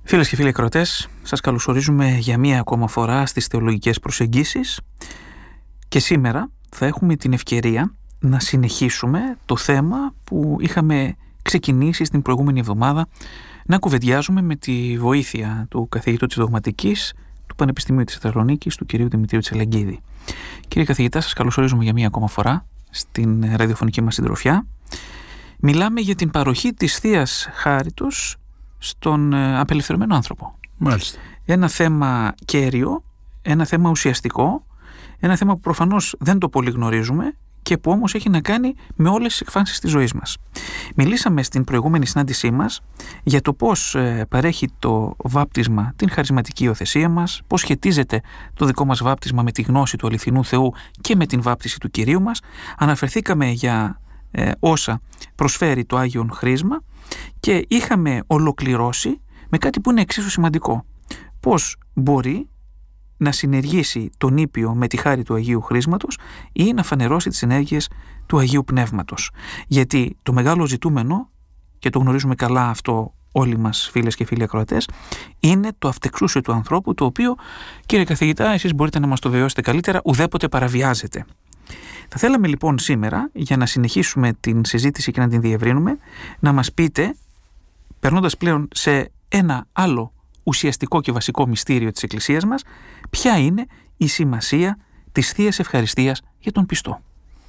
Φίλες και φίλοι ακροατές, σας καλωσορίζουμε για μία ακόμα φορά στις θεολογικές προσεγγίσεις και σήμερα θα έχουμε την ευκαιρία να συνεχίσουμε το θέμα που είχαμε ξεκινήσει στην προηγούμενη εβδομάδα να κουβεντιάζουμε με τη βοήθεια του καθηγητού της Δογματικής του Πανεπιστημίου της Θεσσαλονίκης, του κυρίου Δημητρίου Τσελεγκίδη. Κύριε καθηγητά, σας καλωσορίζουμε για μία ακόμα φορά στην ραδιοφωνική μας συντροφιά. Μιλάμε για την παροχή της Θείας Χάριτος στον απελευθερωμένο άνθρωπο. Μάλιστα. Ένα θέμα κέριο, ένα θέμα ουσιαστικό, ένα θέμα που προφανώς δεν το πολύ γνωρίζουμε και που όμως έχει να κάνει με όλες τις εκφάνσεις της ζωής μας. Μιλήσαμε στην προηγούμενη συνάντησή μας για το πώς παρέχει το βάπτισμα την χαρισματική υιοθεσία μας, πώς σχετίζεται το δικό μας βάπτισμα με τη γνώση του αληθινού Θεού και με την βάπτιση του Κυρίου μας. Αναφερθήκαμε για όσα προσφέρει το Άγιον Χρίσμα και είχαμε ολοκληρώσει με κάτι που είναι εξίσου σημαντικό. Πώς μπορεί να συνεργήσει τον Ήπιο με τη χάρη του Αγίου Χρίσματος ή να φανερώσει τις ενέργειες του Αγίου Πνεύματος. Γιατί το μεγάλο ζητούμενο, και το γνωρίζουμε καλά αυτό όλοι μας φίλες και φίλοι ακροατές, είναι το αυτεξούσιο του ανθρώπου, το οποίο, κύριε καθηγητά, εσείς μπορείτε να μας το βεβαιώσετε καλύτερα, ουδέποτε παραβιάζεται. Θα θέλαμε λοιπόν σήμερα, για να συνεχίσουμε την συζήτηση και να την διευρύνουμε, να μας πείτε, περνώντας πλέον σε ένα άλλο ουσιαστικό και βασικό μυστήριο της Εκκλησίας μας, ποια είναι η σημασία της Θείας Ευχαριστίας για τον πιστό.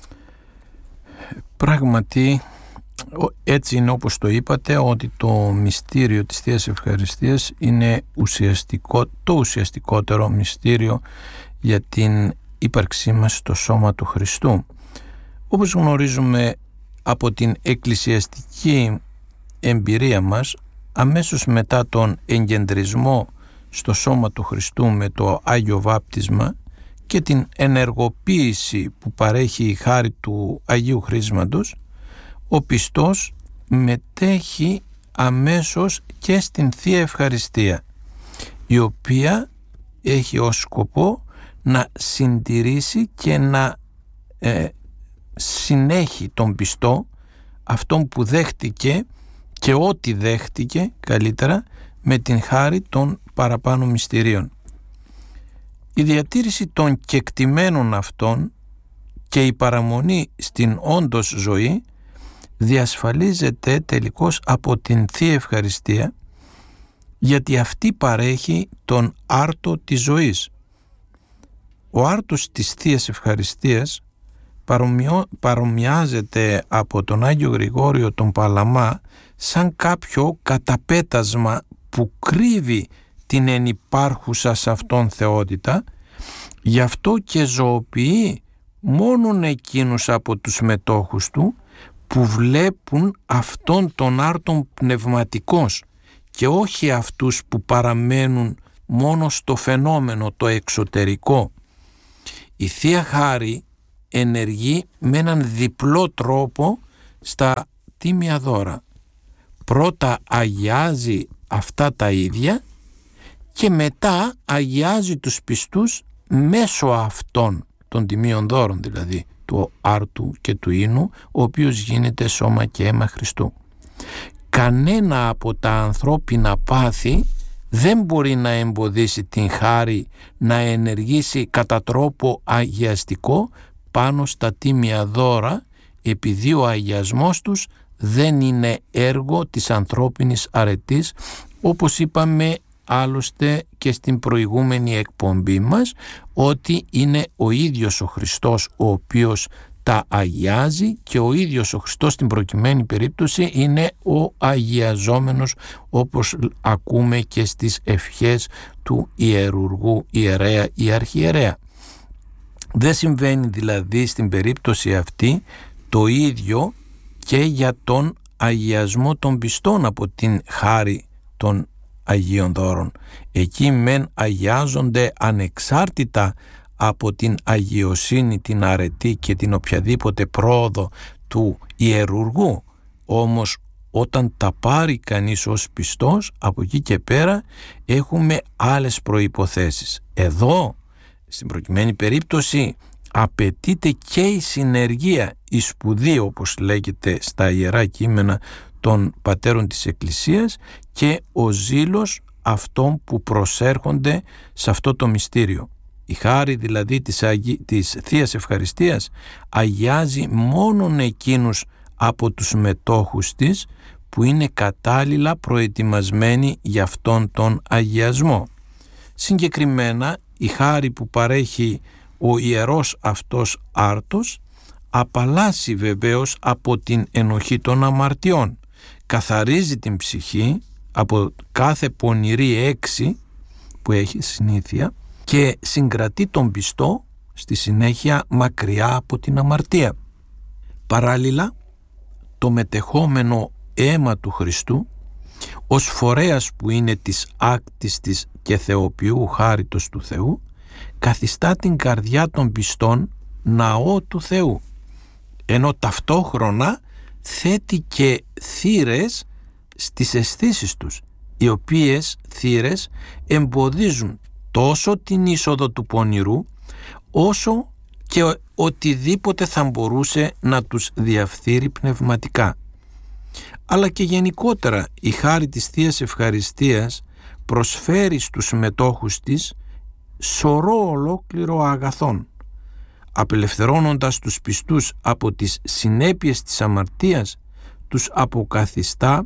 Πράγματι, έτσι είναι όπως το είπατε, ότι το μυστήριο της Θείας Ευχαριστίας είναι το ουσιαστικότερο μυστήριο για την ύπαρξή μας στο σώμα του Χριστού. Όπως γνωρίζουμε από την εκκλησιαστική εμπειρία μας, αμέσως μετά τον εγκεντρισμό στο σώμα του Χριστού με το Άγιο Βάπτισμα και την ενεργοποίηση που παρέχει η χάρη του Αγίου Χρίσματος, ο πιστός μετέχει αμέσως και στην Θεία Ευχαριστία, η οποία έχει ως σκοπό να συντηρήσει και να συνέχει τον πιστό, αυτόν που δέχτηκε και ό,τι δέχτηκε καλύτερα, με την χάρη των παραπάνω μυστηρίων. Η διατήρηση των κεκτημένων αυτών και η παραμονή στην όντως ζωή διασφαλίζεται τελικώς από την Θεία Ευχαριστία, γιατί αυτή παρέχει τον άρτο της ζωής. Ο άρτος της Θείας Ευχαριστίας παρομοιάζεται από τον Άγιο Γρηγόριο τον Παλαμά σαν κάποιο καταπέτασμα που κρύβει την ενυπάρχουσα σε αυτόν θεότητα, γι' αυτό και ζωοποιεί μόνον εκείνους από τους μετόχους του που βλέπουν αυτόν τον άρτον πνευματικός και όχι αυτούς που παραμένουν μόνο στο φαινόμενο το εξωτερικό. Η Θεία Χάρη ενεργεί με έναν διπλό τρόπο στα τίμια δώρα. Πρώτα αγιάζει αυτά τα ίδια και μετά αγιάζει τους πιστούς μέσω αυτών των τιμίων δώρων, δηλαδή του άρτου και του ίνου, ο οποίος γίνεται σώμα και αίμα Χριστού. Κανένα από τα ανθρώπινα πάθη δεν μπορεί να εμποδίσει την χάρη να ενεργήσει κατά τρόπο αγιαστικό πάνω στα τίμια δώρα, επειδή ο αγιασμός τους δεν είναι έργο της ανθρώπινης αρετής, όπως είπαμε άλλωστε και στην προηγούμενη εκπομπή μας, ότι είναι ο ίδιος ο Χριστός ο οποίος τα αγιάζει και ο ίδιος ο Χριστός στην προκειμένη περίπτωση είναι ο αγιαζόμενος, όπως ακούμε και στις ευχές του ιερουργού, ιερέα ή αρχιερέα. Δεν συμβαίνει δηλαδή στην περίπτωση αυτή το ίδιο και για τον αγιασμό των πιστών από την χάρη των Αγίων Δώρων. Εκεί μεν αγιάζονται ανεξάρτητα από την αγιοσύνη, την αρετή και την οποιαδήποτε πρόοδο του ιερουργού, όμως όταν τα πάρει κανείς ως πιστός, από εκεί και πέρα έχουμε άλλες προϋποθέσεις. Εδώ στην προκειμένη περίπτωση απαιτείται και η συνεργία, η σπουδή όπως λέγεται στα Ιερά Κείμενα των πατέρων της Εκκλησίας, και ο ζήλος αυτών που προσέρχονται σε αυτό το μυστήριο. Η χάρη δηλαδή της Θείας Ευχαριστίας αγιάζει μόνον εκείνους από τους μετόχους της που είναι κατάλληλα προετοιμασμένοι για αυτόν τον αγιασμό. Συγκεκριμένα η χάρη που παρέχει ο ιερός αυτός άρτος απαλλάσσει βεβαίως από την ενοχή των αμαρτιών, καθαρίζει την ψυχή από κάθε πονηρή έξι που έχει συνήθεια και συγκρατεί τον πιστό στη συνέχεια μακριά από την αμαρτία. Παράλληλα, το μετεχόμενο αίμα του Χριστού ως φορέας που είναι της άκτιστης και θεοποιού χάριτος του Θεού καθιστά την καρδιά των πιστών ναό του Θεού, ενώ ταυτόχρονα θέτει και θύρες στις αισθήσεις τους, οι οποίες θύρες εμποδίζουν τόσο την είσοδο του πονηρού όσο και οτιδήποτε θα μπορούσε να τους διαφθείρει πνευματικά. Αλλά και γενικότερα η χάρη της Θείας Ευχαριστίας προσφέρει στους μετόχους της σωρό ολόκληρο αγαθών, απελευθερώνοντας τους πιστούς από τις συνέπειες της αμαρτίας, τους αποκαθιστά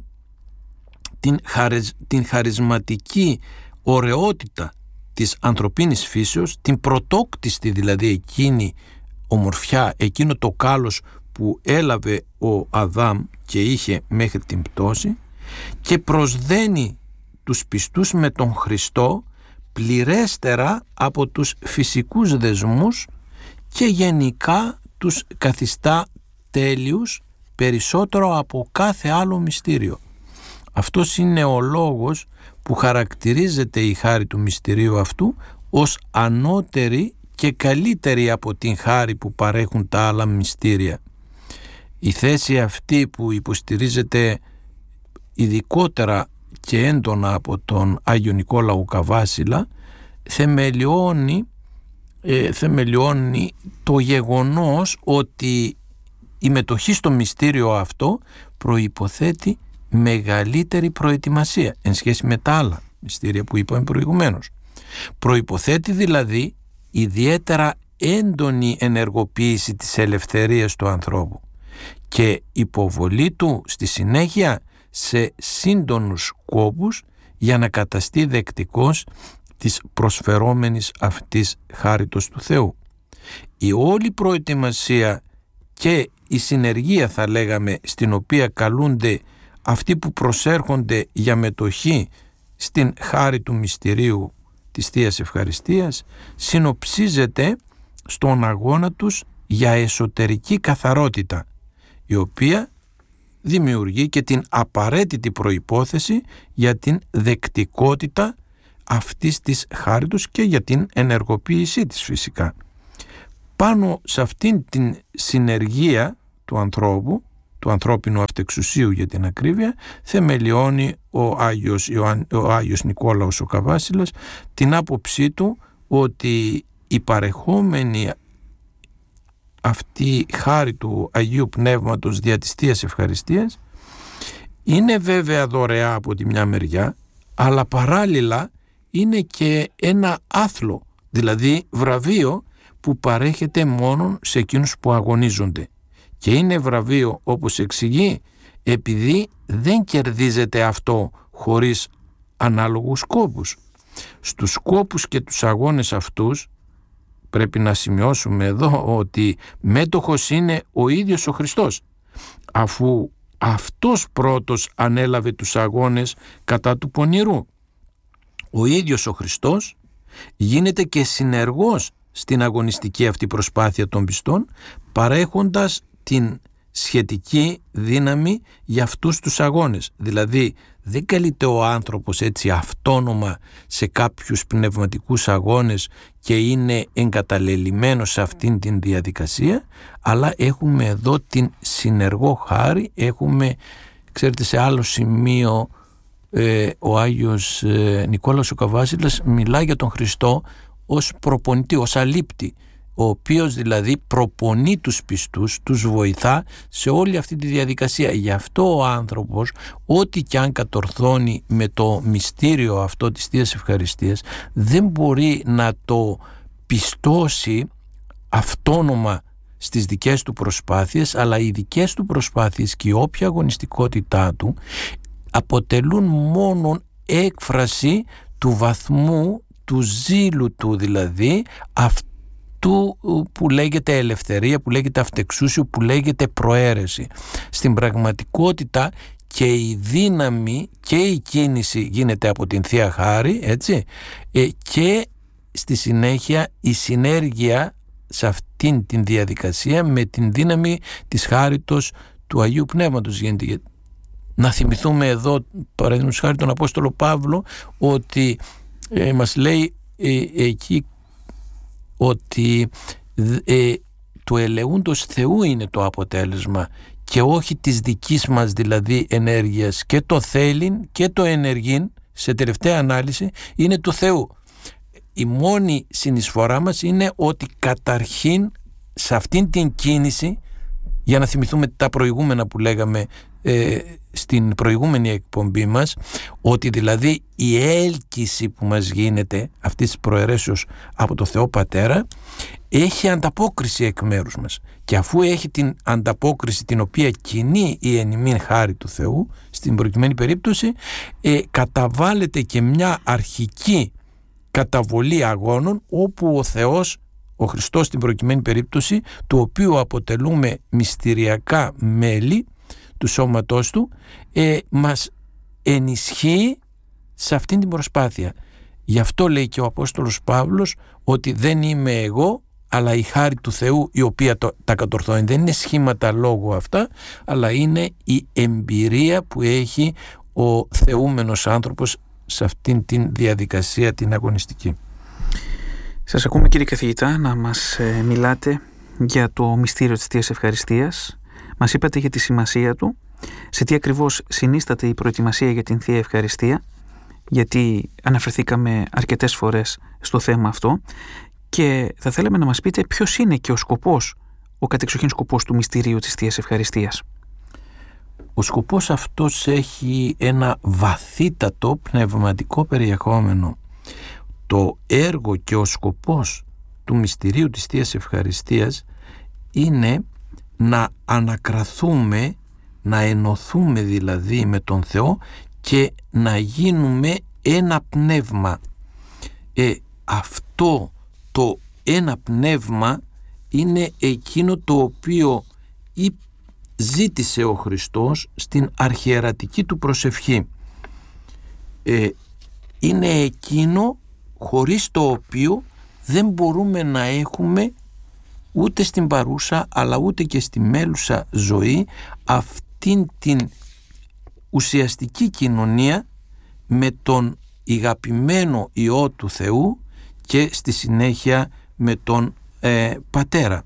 την χαρισματική ωραιότητα της ανθρωπίνης φύσεως, την πρωτόκτιστη δηλαδή εκείνη ομορφιά, εκείνο το κάλος που έλαβε ο Αδάμ και είχε μέχρι την πτώση, και προσδένει τους πιστούς με τον Χριστό πληρέστερα από τους φυσικούς δεσμούς και γενικά τους καθιστά τέλειους περισσότερο από κάθε άλλο μυστήριο. Αυτός είναι ο λόγος που χαρακτηρίζεται η χάρη του μυστηρίου αυτού ως ανώτερη και καλύτερη από την χάρη που παρέχουν τα άλλα μυστήρια. Η θέση αυτή που υποστηρίζεται ειδικότερα και έντονα από τον Άγιο Νικόλαο Καβάσιλα θεμελιώνει το γεγονός ότι η μετοχή στο μυστήριο αυτό προϋποθέτει μεγαλύτερη προετοιμασία εν σχέση με τα άλλα μυστήρια που είπαμε προηγουμένως. Προϋποθέτει δηλαδή ιδιαίτερα έντονη ενεργοποίηση της ελευθερίας του ανθρώπου και υποβολή του στη συνέχεια σε σύντονους κόπους για να καταστεί δεκτικός της προσφερόμενης αυτής χάριτος του Θεού. Η όλη προετοιμασία και η συνεργία, θα λέγαμε, στην οποία καλούνται αυτοί που προσέρχονται για μετοχή στην χάρη του μυστηρίου της Θείας Ευχαριστίας συνοψίζεται στον αγώνα τους για εσωτερική καθαρότητα, η οποία δημιουργεί και την απαραίτητη προϋπόθεση για την δεκτικότητα αυτής της χάριτος και για την ενεργοποίησή της φυσικά. Πάνω σε αυτήν την συνεργία του ανθρώπου, του ανθρώπινου αυτεξουσίου για την ακρίβεια, θεμελιώνει ο Άγιος Νικόλαος ο Καβάσιλας την άποψή του ότι η παρεχόμενη αυτή χάρη του Αγίου Πνεύματος δια της Θείας Ευχαριστίας είναι βέβαια δωρεά από τη μια μεριά, αλλά παράλληλα είναι και ένα άθλο, δηλαδή βραβείο που παρέχεται μόνο σε εκείνους που αγωνίζονται. Και είναι βραβείο, όπως εξηγεί, επειδή δεν κερδίζεται αυτό χωρίς ανάλογους σκόπους. Στους σκόπους και τους αγώνες αυτούς πρέπει να σημειώσουμε εδώ ότι μέτοχος είναι ο ίδιος ο Χριστός, αφού αυτός πρώτος ανέλαβε τους αγώνες κατά του πονηρού. Ο ίδιος ο Χριστός γίνεται και συνεργός στην αγωνιστική αυτή προσπάθεια των πιστών, παρέχοντας την σχετική δύναμη για αυτούς τους αγώνες. Δηλαδή δεν καλείται ο άνθρωπος έτσι αυτόνομα σε κάποιους πνευματικούς αγώνες και είναι εγκαταλελειμμένος σε αυτήν την διαδικασία, αλλά έχουμε εδώ την συνεργό χάρη. Έχουμε, ξέρετε, σε άλλο σημείο ο Άγιος Νικόλαος ο Καβάσιλας μιλά για τον Χριστό ως προπονητή, ως αλήπτη, ο οποίος δηλαδή προπονεί τους πιστούς, τους βοηθά σε όλη αυτή τη διαδικασία. Γι' αυτό ο άνθρωπος, ό,τι και αν κατορθώνει με το μυστήριο αυτό της Θείας Ευχαριστίας, δεν μπορεί να το πιστώσει αυτόνομα στις δικές του προσπάθειες, αλλά οι δικές του προσπάθειες και η όποια αγωνιστικότητά του αποτελούν μόνον έκφραση του βαθμού, του ζήλου του, δηλαδή αυτού που λέγεται ελευθερία, που λέγεται αυτεξούσιο, που λέγεται προαίρεση. Στην πραγματικότητα και η δύναμη και η κίνηση γίνεται από την Θεία Χάρη, έτσι, και στη συνέχεια η συνέργεια σε αυτήν την διαδικασία με την δύναμη της χάριτος του Αγίου Πνεύματος γίνεται. Να θυμηθούμε εδώ παραδείγματος χάρη τον Απόστολο Παύλο, ότι μας λέει εκεί ότι του ελεούντος Θεού είναι το αποτέλεσμα και όχι της δικής μας δηλαδή ενέργειας. Και το θέλειν και το ενεργήν σε τελευταία ανάλυση είναι του Θεού. Η μόνη συνεισφορά μας είναι ότι καταρχήν σε αυτήν την κίνηση, για να θυμηθούμε τα προηγούμενα που λέγαμε στην προηγούμενη εκπομπή μας, ότι δηλαδή η έλκυση που μας γίνεται αυτής της προαιρέσεως από το Θεό Πατέρα έχει ανταπόκριση εκ μέρους μας, και αφού έχει την ανταπόκριση την οποία κινεί η εν ημίν χάρη του Θεού, στην προκειμένη περίπτωση καταβάλλεται και μια αρχική καταβολή αγώνων, όπου ο Θεός, ο Χριστός στην προκειμένη περίπτωση, του οποίου αποτελούμε μυστηριακά μέλη του σώματός του, μας ενισχύει σε αυτήν την προσπάθεια. Γι' αυτό λέει και ο Απόστολος Παύλος ότι δεν είμαι εγώ, αλλά η χάρη του Θεού η οποία τα κατορθώνει. Δεν είναι σχήματα λόγου αυτά, αλλά είναι η εμπειρία που έχει ο θεούμενος άνθρωπος σε αυτήν την διαδικασία την αγωνιστική. Σας ακούμε, κύριε καθηγητά, να μας μιλάτε για το μυστήριο της Θείας Ευχαριστίας. Μας είπατε για τη σημασία του, σε τι ακριβώς συνίσταται η προετοιμασία για την Θεία Ευχαριστία, γιατί αναφερθήκαμε αρκετές φορές στο θέμα αυτό, και θα θέλαμε να μας πείτε ποιος είναι και ο σκοπός, ο κατεξοχήν σκοπός του μυστηρίου της Θείας Ευχαριστίας. Ο σκοπός αυτός έχει ένα βαθύτατο πνευματικό περιεχόμενο. Το έργο και ο σκοπός του μυστηρίου της Θείας Ευχαριστίας είναι να ανακραθούμε, να ενωθούμε δηλαδή με τον Θεό και να γίνουμε ένα πνεύμα. Αυτό το ένα πνεύμα είναι εκείνο το οποίο ζήτησε ο Χριστός στην αρχιερατική του προσευχή. Είναι εκείνο χωρίς το οποίο δεν μπορούμε να έχουμε ούτε στην παρούσα αλλά ούτε και στη μέλουσα ζωή αυτήν την ουσιαστική κοινωνία με τον αγαπημένο Υιό του Θεού και στη συνέχεια με τον Πατέρα.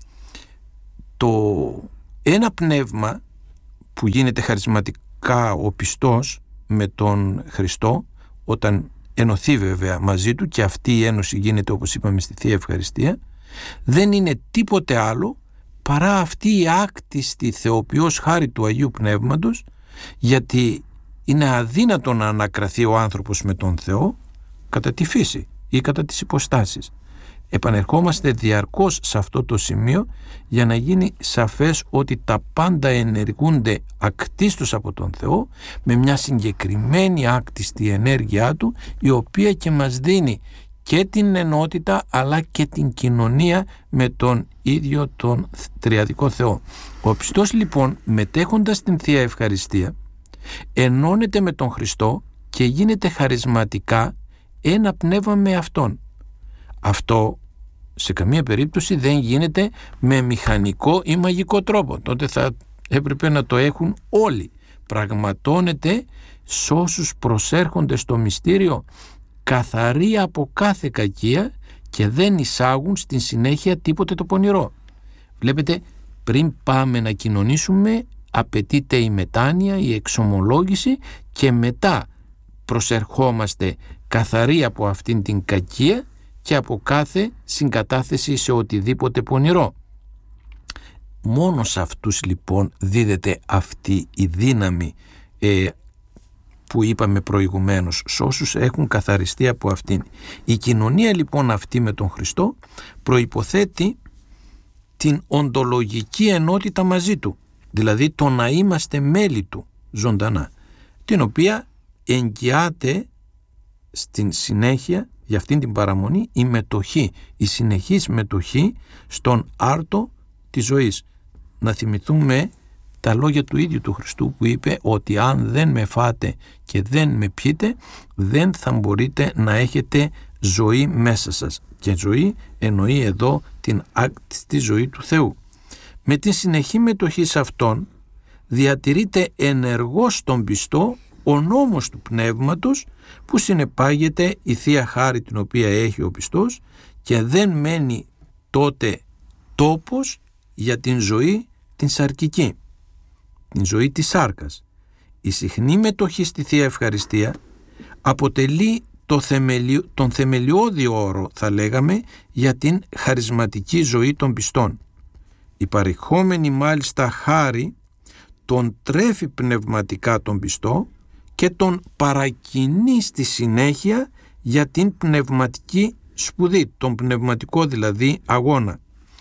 Το ένα πνεύμα που γίνεται χαρισματικά ο πιστός με τον Χριστό, όταν ενωθεί βέβαια μαζί του, και αυτή η ένωση γίνεται, όπως είπαμε, στη Θεία Ευχαριστία, δεν είναι τίποτε άλλο παρά αυτή η άκτιστη θεοποιός χάρη του Αγίου Πνεύματος, γιατί είναι αδύνατο να ανακραθεί ο άνθρωπος με τον Θεό κατά τη φύση ή κατά τις υποστάσεις. Επανερχόμαστε διαρκώς σε αυτό το σημείο για να γίνει σαφές ότι τα πάντα ενεργούνται ακτίστως από τον Θεό με μια συγκεκριμένη άκτιστη ενέργειά του, η οποία και μας δίνει και την ενότητα αλλά και την κοινωνία με τον ίδιο τον τριαδικό Θεό. Ο πιστός λοιπόν, μετέχοντας στην Θεία Ευχαριστία, ενώνεται με τον Χριστό και γίνεται χαρισματικά ένα πνεύμα με Αυτόν. Αυτό σε καμία περίπτωση δεν γίνεται με μηχανικό ή μαγικό τρόπο. Τότε θα έπρεπε να το έχουν όλοι. Πραγματώνεται σ' όσους προσέρχονται στο μυστήριο καθαροί από κάθε κακία και δεν εισάγουν στην συνέχεια τίποτε το πονηρό. Βλέπετε, πριν πάμε να κοινωνήσουμε απαιτείται η μετάνοια, η εξομολόγηση, και μετά προσερχόμαστε καθαροί από αυτήν την κακία και από κάθε συγκατάθεση σε οτιδήποτε πονηρό. Μόνο σε αυτούς λοιπόν δίδεται αυτή η δύναμη που είπαμε προηγουμένως, σε όσους έχουν καθαριστεί από αυτήν. Η κοινωνία λοιπόν αυτή με τον Χριστό προϋποθέτει την οντολογική ενότητα μαζί του, δηλαδή το να είμαστε μέλη του ζωντανά, την οποία εγγυάται στην συνέχεια για αυτήν την παραμονή η μετοχή, η συνεχής μετοχή στον άρτο της ζωής. Να θυμηθούμε τα λόγια του ίδιου του Χριστού που είπε ότι αν δεν με φάτε και δεν με πιείτε, δεν θα μπορείτε να έχετε ζωή μέσα σας. Και ζωή εννοεί εδώ την άκτιστη ζωή του Θεού. Με τη συνεχή μετοχή σε Αυτόν διατηρείται ενεργός τον πιστό ο νόμος του Πνεύματος, που συνεπάγεται η Θεία Χάρη την οποία έχει ο πιστός, και δεν μένει τότε τόπος για την ζωή την σαρκική, την ζωή της σάρκας. Η συχνή μετοχή στη Θεία Ευχαριστία αποτελεί τον θεμελιώδη όρο, θα λέγαμε, για την χαρισματική ζωή των πιστών. Η παρεχόμενη μάλιστα χάρη τον τρέφει πνευματικά τον πιστό και τον παρακινεί στη συνέχεια για την πνευματική σπουδή, τον πνευματικό δηλαδή αγώνα.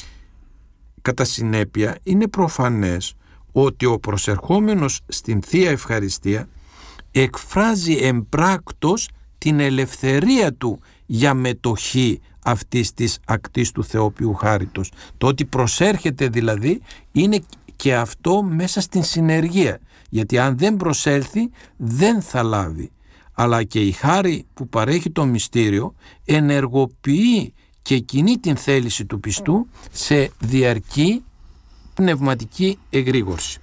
Κατά συνέπεια είναι προφανές ότι ο προσερχόμενος στην Θεία Ευχαριστία εκφράζει εμπράκτος την ελευθερία του για μετοχή αυτής της ακτής του Θεοποιού χάριτος. Το ότι προσέρχεται δηλαδή είναι και αυτό μέσα στην συνεργία, γιατί αν δεν προσέλθει δεν θα λάβει. Αλλά και η χάρη που παρέχει το μυστήριο ενεργοποιεί και κινεί την θέληση του πιστού σε διαρκή πνευματική εγρήγορση.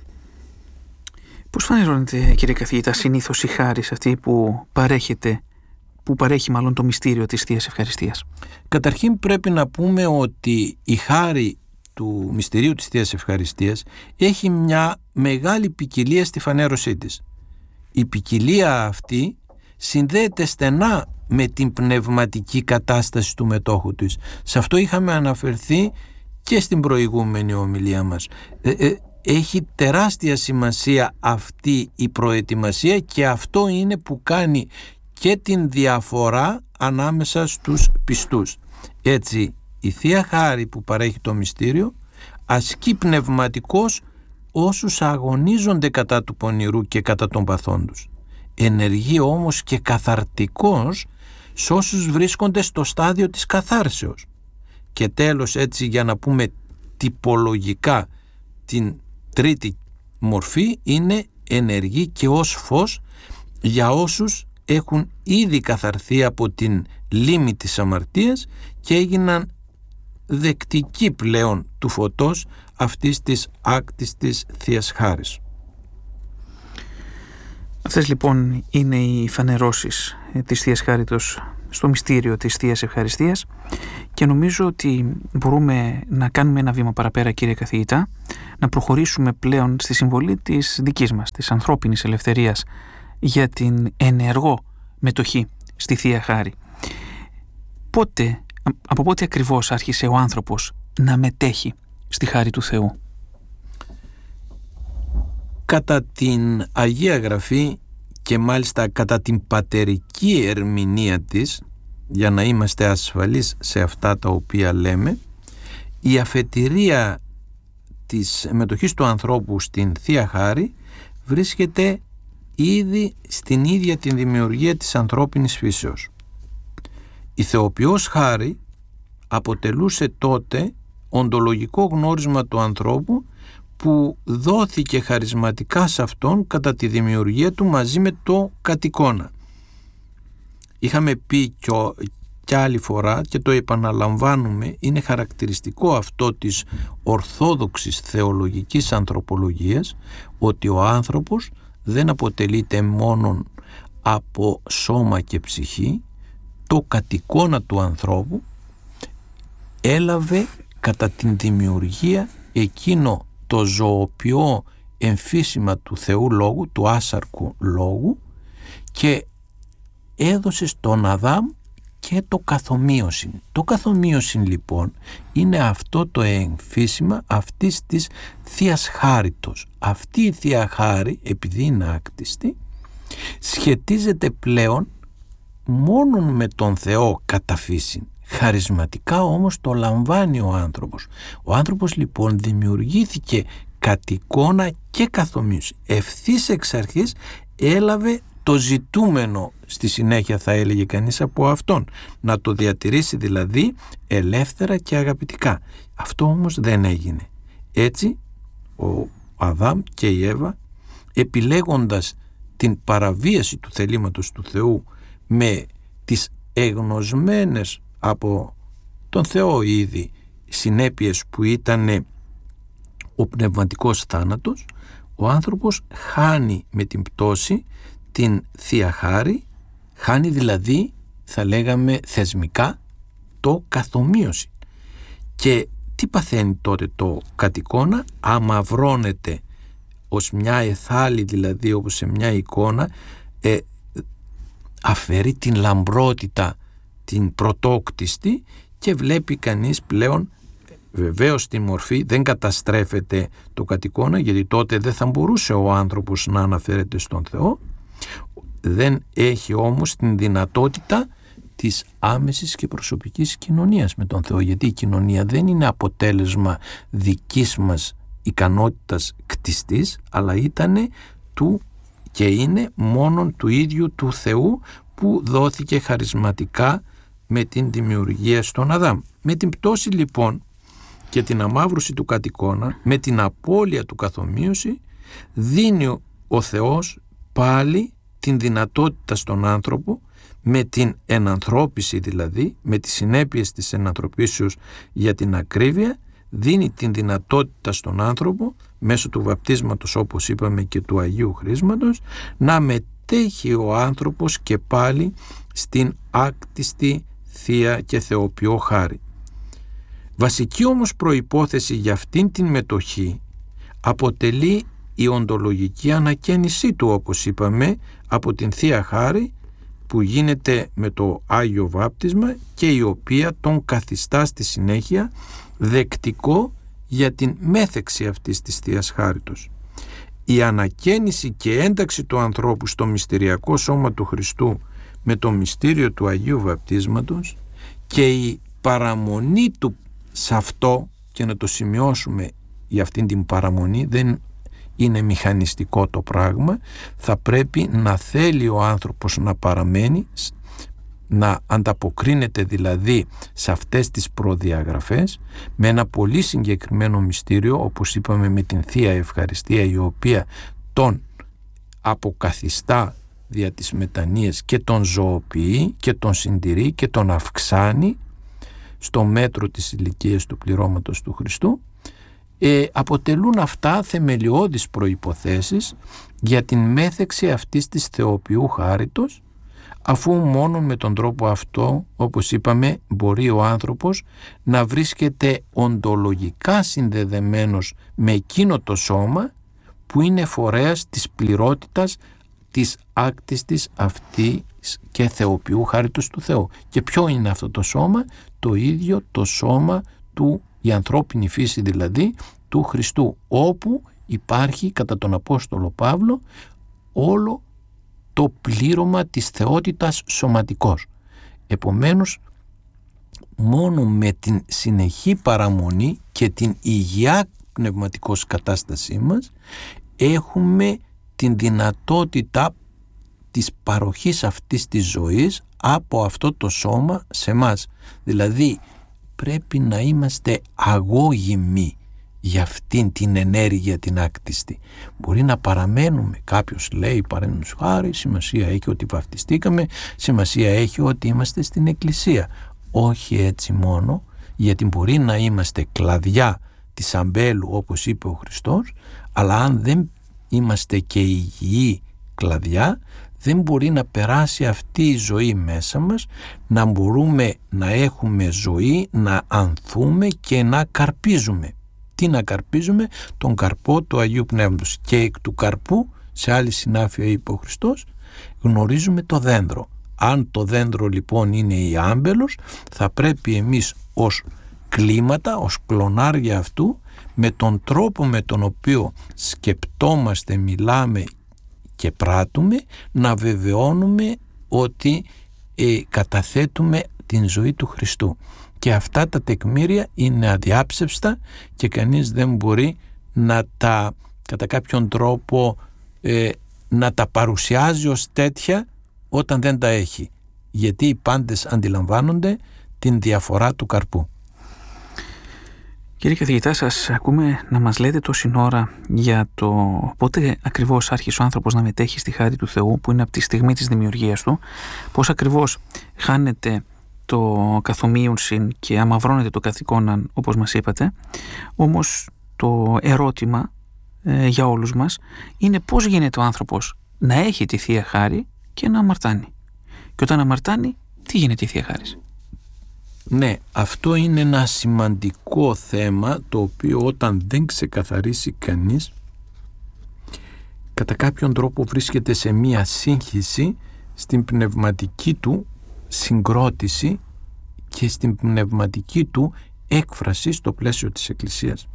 Πώς φανερώνεται, κύριε καθηγητά, συνήθως η χάρη αυτή που παρέχει μάλλον το μυστήριο της Θείας Ευχαριστίας? Καταρχήν πρέπει να πούμε ότι η χάρη του μυστηρίου της Θείας Ευχαριστίας έχει μια μεγάλη ποικιλία στη φανέρωσή της. Η ποικιλία αυτή συνδέεται στενά με την πνευματική κατάσταση του μετόχου της. Σε αυτό είχαμε αναφερθεί και στην προηγούμενη ομιλία μας. Έχει τεράστια σημασία αυτή η προετοιμασία και αυτό είναι που κάνει και την διαφορά ανάμεσα στους πιστούς. Έτσι η Θεία Χάρη που παρέχει το μυστήριο ασκεί πνευματικώς όσους αγωνίζονται κατά του πονηρού και κατά των παθών τους. Ενεργεί όμως και καθαρτικός σε όσους βρίσκονται στο στάδιο της καθάρσεως. Και τέλος, έτσι για να πούμε τυπολογικά, την τρίτη μορφή είναι ενεργεί και ως φως για όσους έχουν ήδη καθαρθεί από την λίμνη της αμαρτίας και έγιναν δεκτικοί πλέον του φωτός αυτής της άκτης της Θείας Χάρης. Αυτές λοιπόν είναι οι φανερώσεις της Θείας Χάριτος στο μυστήριο της Θείας Ευχαριστίας και νομίζω ότι μπορούμε να κάνουμε ένα βήμα παραπέρα, κύριε καθηγητά, να προχωρήσουμε πλέον στη συμβολή της δικής μας, της ανθρώπινης ελευθερίας για την ενεργό μετοχή στη Θεία Χάρη. Από πότε ακριβώς άρχισε ο άνθρωπος να μετέχει στη χάρη του Θεού? Κατά την Αγία Γραφή και μάλιστα κατά την πατερική ερμηνεία της, για να είμαστε ασφαλείς σε αυτά τα οποία λέμε, η αφετηρία της μετοχής του ανθρώπου στην Θεία Χάρη βρίσκεται ήδη στην ίδια την δημιουργία της ανθρώπινης φύσεως. Η Θεοποιός Χάρη αποτελούσε τότε οντολογικό γνώρισμα του ανθρώπου που δόθηκε χαρισματικά σε αυτόν κατά τη δημιουργία του μαζί με το κατ' Είχαμε πει κι άλλη φορά και το επαναλαμβάνουμε, είναι χαρακτηριστικό αυτό της ορθόδοξης θεολογικής ανθρωπολογίας, ότι ο άνθρωπος δεν αποτελείται μόνον από σώμα και ψυχή. Το κατ' εικόνα του ανθρώπου έλαβε κατά την δημιουργία εκείνο το ζωοποιό εμφύσιμα του Θεού Λόγου, του άσαρκου Λόγου, και έδωσε στον Αδάμ και το καθομοίωσιν. Το καθομοίωσιν λοιπόν είναι αυτό το εμφύσιμα αυτής της Θείας Χάριτος. Αυτή η Θεία Χάρη, επειδή είναι άκτιστη, σχετίζεται πλέον μόνον με τον Θεό κατά φύσιν. Χαρισματικά όμως το λαμβάνει ο άνθρωπος. Ο άνθρωπος λοιπόν δημιουργήθηκε κατ' εικόνα και καθομοίωση. Ευθύς εξ αρχής έλαβε το ζητούμενο, στη συνέχεια θα έλεγε κανείς, από αυτόν. Να το διατηρήσει δηλαδή ελεύθερα και αγαπητικά. Αυτό όμως δεν έγινε. Έτσι ο Αδάμ και η Εύα, επιλέγοντας την παραβίαση του θελήματος του Θεού με τις εγνωσμένες από τον Θεό ήδη συνέπειες που ήταν ο πνευματικός θάνατος, ο άνθρωπος χάνει με την πτώση την Θεία Χάρη, χάνει δηλαδή, θα λέγαμε θεσμικά, το καθομοίωση. Και τι παθαίνει τότε το κατ' εικόνα? Αμαυρώνεται ως μια εθάλη, δηλαδή όπως σε μια εικόνα, αφαιρεί την λαμπρότητα, την πρωτόκτιστη, και βλέπει κανείς πλέον, βεβαίως τη μορφή, δεν καταστρέφεται το κατ' εικόνα, γιατί τότε δεν θα μπορούσε ο άνθρωπος να αναφέρεται στον Θεό. Δεν έχει όμως την δυνατότητα της άμεσης και προσωπικής κοινωνίας με τον Θεό, γιατί η κοινωνία δεν είναι αποτέλεσμα δικής μας ικανότητας κτιστής, αλλά ήταν του και είναι μόνον του ίδιου του Θεού, που δόθηκε χαρισματικά με την δημιουργία στον Αδάμ. Με την πτώση λοιπόν και την αμαύρωση του κατ' εικόνα, με την απώλεια του καθομοίωση, δίνει ο Θεός πάλι την δυνατότητα στον άνθρωπο, με την ενανθρώπιση δηλαδή, με τις συνέπειες της ενανθρωπίσεως για την ακρίβεια, δίνει την δυνατότητα στον άνθρωπο μέσω του βαπτίσματος, όπως είπαμε, και του Αγίου Χρίσματος, να μετέχει ο άνθρωπος και πάλι στην άκτιστη Θεία και Θεοποιό Χάρη. Βασική όμως προϋπόθεση για αυτήν την μετοχή αποτελεί η οντολογική ανακαίνισή του, όπως είπαμε, από την Θεία Χάρη που γίνεται με το Άγιο Βάπτισμα και η οποία τον καθιστά στη συνέχεια δεκτικό για την μέθεξη αυτής της Θείας Χάριτος. Η ανακαίνιση και ένταξη του ανθρώπου στο μυστηριακό σώμα του Χριστού με το μυστήριο του Αγίου Βαπτίσματος και η παραμονή του σε αυτό, και να το σημειώσουμε, για αυτήν την παραμονή δεν είναι μηχανιστικό το πράγμα, θα πρέπει να θέλει ο άνθρωπος να παραμένει, να ανταποκρίνεται δηλαδή σε αυτές τις προδιαγραφές με ένα πολύ συγκεκριμένο μυστήριο, όπως είπαμε, με την Θεία Ευχαριστία, η οποία τον αποκαθιστά δια της μετανοίας και τον ζωοποιεί και τον συντηρεί και τον αυξάνει στο μέτρο της ηλικίας του πληρώματος του Χριστού. Αποτελούν αυτά θεμελιώδεις προϋποθέσεις για την μέθεξη αυτής της Θεοποιού Χάριτος, αφού μόνο με τον τρόπο αυτό, όπως είπαμε, μπορεί ο άνθρωπος να βρίσκεται οντολογικά συνδεδεμένος με εκείνο το σώμα που είναι φορέας της πληρότητας της άκτιστης αυτής και Θεοποιού Χάριτος του Θεού. Και ποιο είναι αυτό το σώμα? Το ίδιο το σώμα του, η ανθρώπινη φύση δηλαδή, του Χριστού, όπου υπάρχει κατά τον Απόστολο Παύλο όλο το πλήρωμα της θεότητας σωματικός. Επομένως, μόνο με την συνεχή παραμονή και την υγεία πνευματικός κατάστασή μας έχουμε την δυνατότητα της παροχής αυτής της ζωής από αυτό το σώμα σε μας. Δηλαδή πρέπει να είμαστε αγώγιμοι για αυτήν την ενέργεια την άκτιστη. Μπορεί να παραμένουμε, κάποιος λέει παραδείγματος χάρη, σημασία έχει ότι βαφτιστήκαμε, σημασία έχει ότι είμαστε στην εκκλησία. Όχι έτσι μόνο, γιατί μπορεί να είμαστε κλαδιά της αμπέλου, όπως είπε ο Χριστός, αλλά αν δεν είμαστε και υγιή κλαδιά, δεν μπορεί να περάσει αυτή η ζωή μέσα μας, να μπορούμε να έχουμε ζωή, να ανθούμε και να καρπίζουμε. Τι να καρπίζουμε? Τον καρπό του Αγίου Πνεύματος. Και εκ του καρπού, σε άλλη συνάφεια είπε ο Χριστός, γνωρίζουμε το δέντρο. Αν το δέντρο λοιπόν είναι η άμπελος, θα πρέπει εμείς ως κλίματα, ως κλονάρια αυτού, με τον τρόπο με τον οποίο σκεπτόμαστε, μιλάμε και πράττουμε, να βεβαιώνουμε ότι καταθέτουμε την ζωή του Χριστού. Και αυτά τα τεκμήρια είναι αδιάψευστα και κανείς δεν μπορεί να τα, κατά κάποιον τρόπο, να τα παρουσιάζει ως τέτοια όταν δεν τα έχει. Γιατί οι πάντες αντιλαμβάνονται την διαφορά του καρπού. Κύριε καθηγητά, σας ακούμε να μας λέτε τόση ώρα για το πότε ακριβώς άρχισε ο άνθρωπος να μετέχει στη χάρη του Θεού, που είναι από τη στιγμή της δημιουργίας του, πώς ακριβώς χάνεται το καθομοίουσιν και αμαυρώνεται το καθηκόναν, όπως μας είπατε. Όμως το ερώτημα για όλους μας είναι πώς γίνεται ο άνθρωπος να έχει τη Θεία Χάρη και να αμαρτάνει. Και όταν αμαρτάνει, τι γίνεται η Θεία Χάρις? Ναι, αυτό είναι ένα σημαντικό θέμα, το οποίο όταν δεν ξεκαθαρίσει κανείς, κατά κάποιον τρόπο βρίσκεται σε μία σύγχυση στην πνευματική του συγκρότηση και στην πνευματική του έκφραση στο πλαίσιο της Εκκλησίας.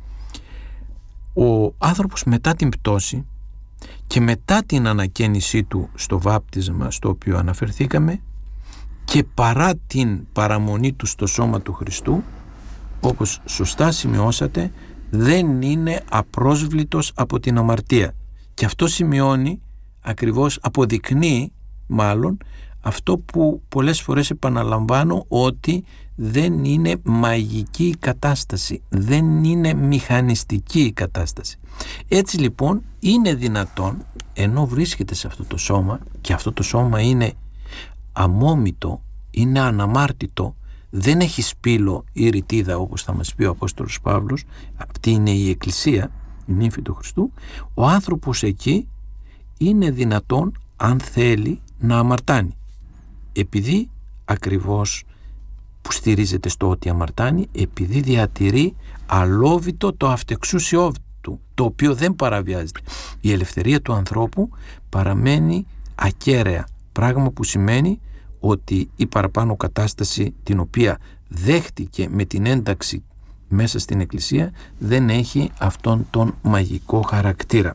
Ο άνθρωπος μετά την πτώση και μετά την ανακαίνισή του στο βάπτισμα στο οποίο αναφερθήκαμε και παρά την παραμονή του στο σώμα του Χριστού, όπως σωστά σημειώσατε, δεν είναι απρόσβλητος από την αμαρτία. Και αυτό σημειώνει, ακριβώς αποδεικνύει μάλλον, αυτό που πολλές φορές επαναλαμβάνω, ότι δεν είναι μαγική η κατάσταση, δεν είναι μηχανιστική η κατάσταση. Έτσι λοιπόν είναι δυνατόν, ενώ βρίσκεται σε αυτό το σώμα, και αυτό το σώμα είναι αμόμητο, είναι αναμάρτητο, δεν έχει σπήλο ή ρητίδα, όπως θα μας πει ο Απόστολος Παύλος, αυτή είναι η Εκκλησία, η νύμφη του Χριστού, ο άνθρωπος εκεί είναι δυνατόν, αν θέλει, να αμαρτάνει. Επειδή ακριβώς που στηρίζεται στο ότι αμαρτάνει, επειδή διατηρεί αλόβητο το αυτεξούσιό του, το οποίο δεν παραβιάζεται. Η ελευθερία του ανθρώπου παραμένει ακέραια, πράγμα που σημαίνει ότι η παραπάνω κατάσταση την οποία δέχτηκε με την ένταξη μέσα στην Εκκλησία δεν έχει αυτόν τον μαγικό χαρακτήρα.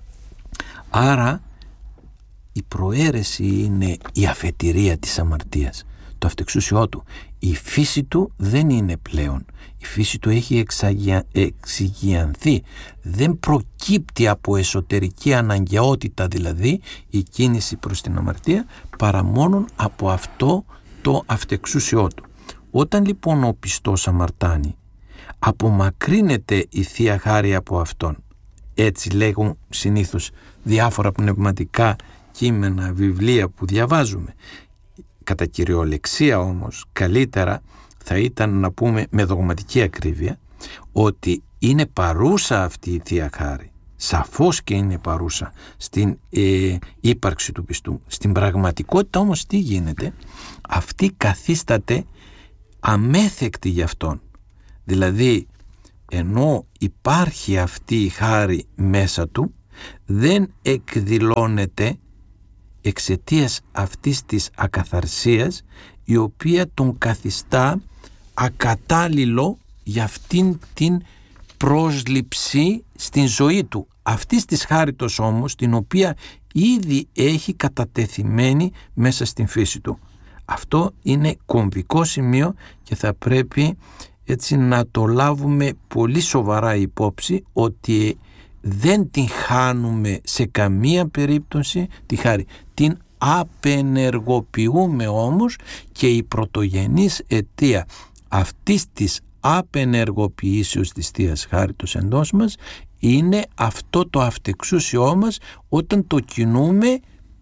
Άρα η προαίρεση είναι η αφετηρία της αμαρτίας, το αυτεξούσιό του. Η φύση του δεν είναι πλέον. Η φύση του έχει εξηγιανθεί. Δεν προκύπτει από εσωτερική αναγκαιότητα δηλαδή η κίνηση προς την αμαρτία, παρά μόνον από αυτό το αυτεξούσιό του. Όταν λοιπόν ο πιστός αμαρτάνει, απομακρύνεται η Θεία Χάρη από αυτόν. Έτσι λέγουν συνήθως διάφορα πνευματικά κείμενα, βιβλία που διαβάζουμε. Κατά κυριολεξία όμως, καλύτερα θα ήταν να πούμε με δογματική ακρίβεια ότι είναι παρούσα αυτή η Θεία Χάρη. Σαφώς και είναι παρούσα στην ύπαρξη του πιστού. Στην πραγματικότητα όμως τι γίνεται? Αυτή καθίσταται αμέθεκτη για αυτόν. Δηλαδή, ενώ υπάρχει αυτή η χάρη μέσα του, δεν εκδηλώνεται εξαιτίας αυτής της ακαθαρσίας, η οποία τον καθιστά ακατάλληλο για αυτήν την πρόσληψη στην ζωή του. Αυτής της χάριτος όμως, την οποία ήδη έχει κατατεθειμένη μέσα στην φύση του. Αυτό είναι κομβικό σημείο και θα πρέπει έτσι να το λάβουμε πολύ σοβαρά υπόψη, ότι δεν την χάνουμε σε καμία περίπτωση τη χάρη. Την απενεργοποιούμε όμως, και η πρωτογενής αιτία αυτής της απενεργοποιήσεως της Θείας Χάριτος εντός μας είναι αυτό το αυτεξούσιό μας, όταν το κινούμε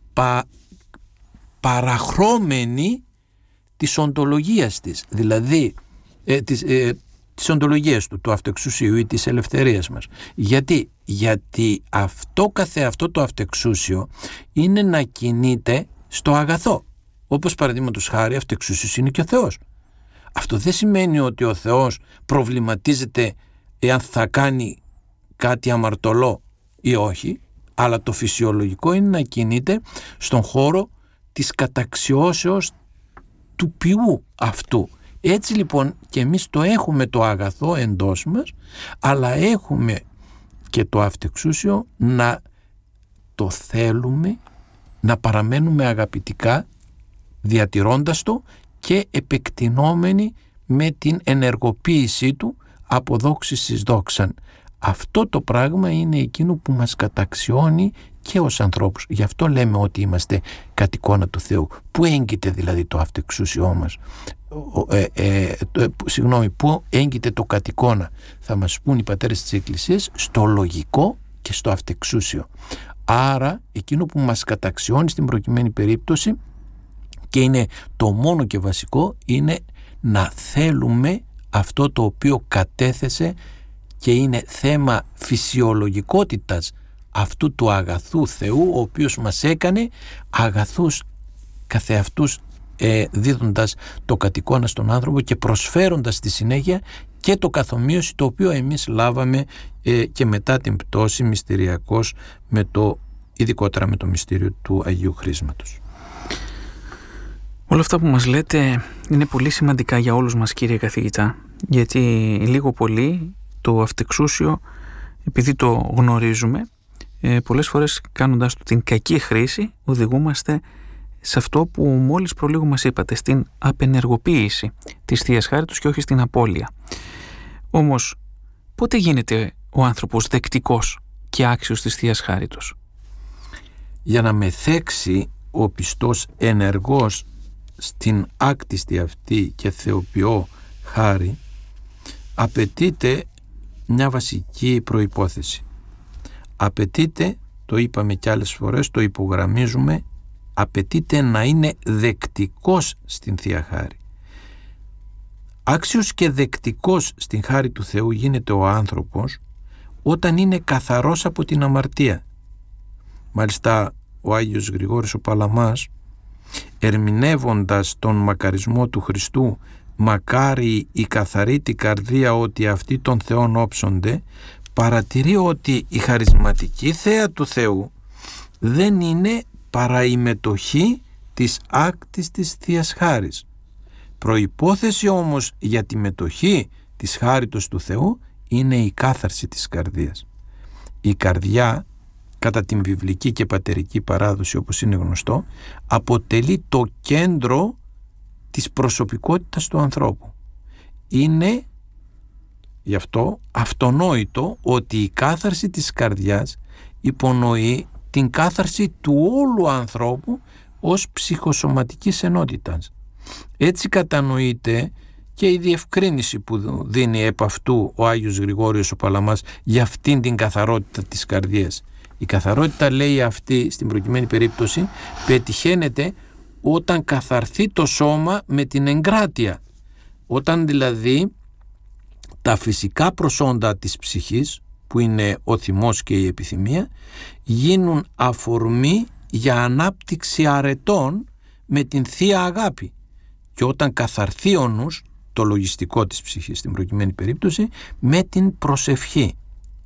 παραχρώμενοι της οντολογίας της, δηλαδή της οντολογίας του αυτεξούσιου ή της ελευθερίας μας. Γιατί αυτό καθεαυτό το αυτεξούσιο είναι να κινείται στο αγαθό. Όπως παραδείγματος χάρη, αυτεξούσιος είναι και ο Θεός. Αυτό δεν σημαίνει ότι ο Θεός προβληματίζεται εάν θα κάνει κάτι αμαρτωλό ή όχι, αλλά το φυσιολογικό είναι να κινείται στον χώρο της καταξιώσεως του ποιού αυτού. Έτσι λοιπόν και εμείς το έχουμε το αγαθό εντός μας, αλλά έχουμε και το αυτεξούσιο να το θέλουμε, να παραμένουμε αγαπητικά διατηρώντας το και επεκτηνόμενοι με την ενεργοποίησή του από δόξης εις δόξαν. Αυτό το πράγμα είναι εκείνο που μας καταξιώνει και ως ανθρώπους. Γι' αυτό λέμε ότι είμαστε κατ' εικόνα του Θεού. Πού έγκυται δηλαδή το αυτεξούσιό μας? Πού έγκυται το κατ' εικόνα? Θα μας πούν οι πατέρες της Εκκλησίας, στο λογικό και στο αυτεξούσιο. Άρα εκείνο που μας καταξιώνει στην προκειμένη περίπτωση, και είναι το μόνο και βασικό, είναι να θέλουμε αυτό το οποίο κατέθεσε και είναι θέμα φυσιολογικότητας αυτού του αγαθού Θεού, ο οποίος μας έκανε αγαθούς καθεαυτούς, δίδοντας το κατ' εικόνα στον άνθρωπο και προσφέροντας στη συνέχεια και το καθομοίωση το οποίο εμείς λάβαμε και μετά την πτώση μυστηριακώς, ειδικότερα με το μυστήριο του Αγίου Χρίσματος. Όλα αυτά που μας λέτε είναι πολύ σημαντικά για όλους μας, κύριε καθηγητά, γιατί λίγο πολύ το αυτεξούσιο, επειδή το γνωρίζουμε, πολλές φορές κάνοντας του την κακή χρήση, οδηγούμαστε σε αυτό που μόλις προλίγου μας είπατε, στην απενεργοποίηση της Θείας Χάριτος και όχι στην απώλεια. Όμως, πότε γίνεται ο άνθρωπος δεκτικός και άξιος της Θείας Χάριτος? Για να μεθέξει ο πιστός ενεργός στην άκτιστη αυτή και θεοποιώ χάρη, απαιτείται μια βασική προϋπόθεση. Απαιτείται, το είπαμε κι άλλες φορές, το υπογραμμίζουμε, απαιτείται να είναι δεκτικός στην Θεία Χάρη. Άξιος και δεκτικός στην χάρη του Θεού γίνεται ο άνθρωπος όταν είναι καθαρός από την αμαρτία. Μάλιστα ο Άγιος Γρηγόρης ο Παλαμάς, ερμηνεύοντας τον μακαρισμό του Χριστού, μακάρι η καθαρή την καρδία ότι αυτοί των Θεών όψονται, παρατηρεί ότι η χαρισματική θέα του Θεού δεν είναι παρά η μετοχή της άκτης της Θείας Χάρης. Προϋπόθεση όμως για τη μετοχή της χάριτος του Θεού είναι η κάθαρση της καρδίας. Η καρδιά, κατά την βιβλική και πατερική παράδοση όπως είναι γνωστό, αποτελεί το κέντρο της προσωπικότητας του ανθρώπου. Είναι γι' αυτό αυτονόητο ότι η κάθαρση της καρδιάς υπονοεί την κάθαρση του όλου ανθρώπου ως ψυχοσωματικής ενότητας. Έτσι κατανοείται και η διευκρίνηση που δίνει επ' αυτού ο Άγιος Γρηγόριος ο Παλαμάς για αυτήν την καθαρότητα της καρδιάς. Η καθαρότητα, λέει αυτή στην προκειμένη περίπτωση, πετυχαίνεται όταν καθαρθεί το σώμα με την εγκράτεια. Όταν δηλαδή τα φυσικά προσόντα της ψυχής, που είναι ο θυμός και η επιθυμία, γίνουν αφορμή για ανάπτυξη αρετών με την Θεία Αγάπη. Και όταν καθαρθεί ο νους, το λογιστικό της ψυχής στην προκειμένη περίπτωση, με την προσευχή.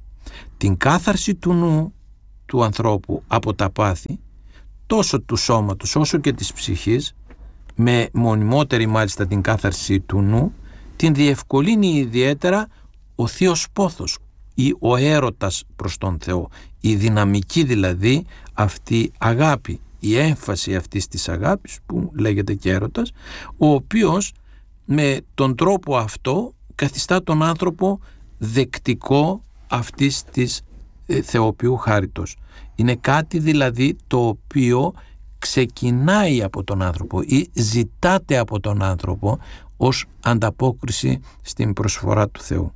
Την κάθαρση του νου του ανθρώπου από τα πάθη, τόσο του σώματος όσο και της ψυχής, με μονιμότερη μάλιστα την κάθαρση του νου, την διευκολύνει ιδιαίτερα ο θείος πόθος ή ο έρωτας προς τον Θεό, η δυναμική δηλαδή αυτή αγάπη, η έμφαση αυτής της αγάπης που λέγεται και έρωτας, ο οποίος με τον τρόπο αυτό καθιστά τον άνθρωπο δεκτικό αυτής της θεοποιού χάριτος. Είναι κάτι δηλαδή το οποίο ξεκινάει από τον άνθρωπο ή ζητάται από τον άνθρωπο ως ανταπόκριση στην προσφορά του Θεού.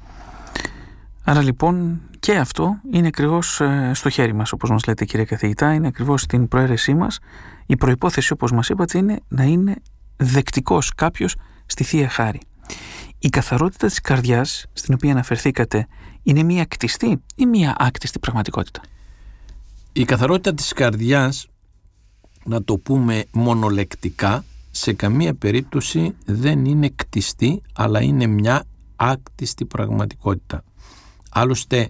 Άρα λοιπόν και αυτό είναι ακριβώς στο χέρι μας, όπως μας λέτε, κύριε καθηγητά, είναι ακριβώς στην προαίρεσή μας. Η προϋπόθεση, όπως μας είπατε, είναι να είναι δεκτικός κάποιος στη Θεία Χάρη. Η καθαρότητα της καρδιάς, στην οποία αναφερθήκατε, είναι μία κτιστή ή μία άκτιστη πραγματικότητα? Η καθαρότητα της καρδιάς, να το πούμε μονολεκτικά, σε καμία περίπτωση δεν είναι κτιστή, αλλά είναι μια άκτιστη πραγματικότητα. Άλλωστε,